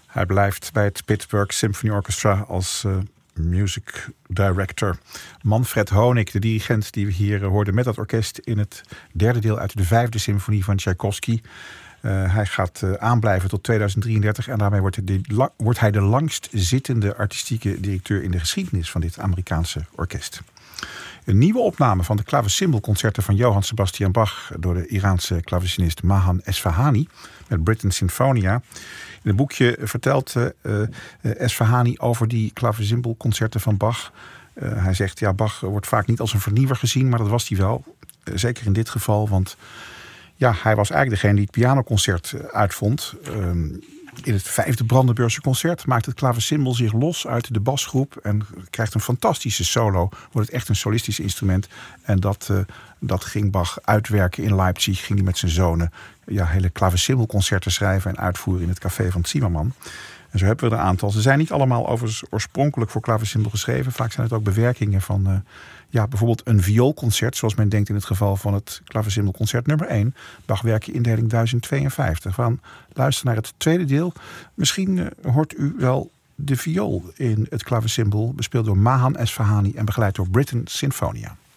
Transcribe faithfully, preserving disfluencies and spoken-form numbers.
Hij blijft bij het Pittsburgh Symphony Orchestra als uh, music director. Manfred Honeck, de dirigent die we hier uh, hoorden met dat orkest in het derde deel uit de vijfde symfonie van Tchaikovsky. Uh, hij gaat uh, aanblijven tot tweeduizend drieëndertig en daarmee wordt hij, de, la, wordt hij de langst zittende artistieke directeur in de geschiedenis van dit Amerikaanse orkest. Een nieuwe opname van de klavecimbelconcerten van Johann Sebastian Bach door de Iraanse klavecinist Mahan Esfahani met Britten Sinfonia. In het boekje vertelt uh, uh, Esfahani over die klavecimbelconcerten van Bach. Uh, hij zegt, ja, Bach wordt vaak niet als een vernieuwer gezien, maar dat was hij wel. Uh, zeker in dit geval, want ja, hij was eigenlijk degene die het pianoconcert uitvond. Um, in het vijfde Brandenburgse concert maakt het klavecimbel zich los uit de basgroep en krijgt een fantastische solo. Wordt het echt een solistisch instrument. En dat, uh, dat ging Bach uitwerken in Leipzig. Ging hij met zijn zonen ja, hele klavecimbelconcerten schrijven en uitvoeren in het café van Zimmermann. En zo hebben we er een aantal. Ze zijn niet allemaal overigens oorspronkelijk voor klavecimbel geschreven. Vaak zijn het ook bewerkingen van uh, ja, bijvoorbeeld een vioolconcert, zoals men denkt in het geval van het klavecimbelconcert nummer één. Bachwerkje indeling duizend tweeënvijftig. We gaan luisteren naar het tweede deel. Misschien uh, hoort u wel de viool in het klavecimbel, bespeeld door Mahan Esfahani en begeleid door Britten Sinfonia.